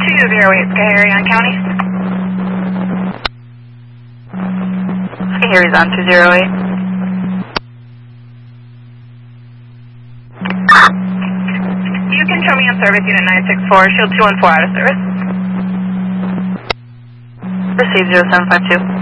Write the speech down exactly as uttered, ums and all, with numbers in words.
two zero eight, Schoharie County. Schoharie's on two zero eight. You can show me on service unit nine six four, shield two one four out of service. Receive zero seven five two.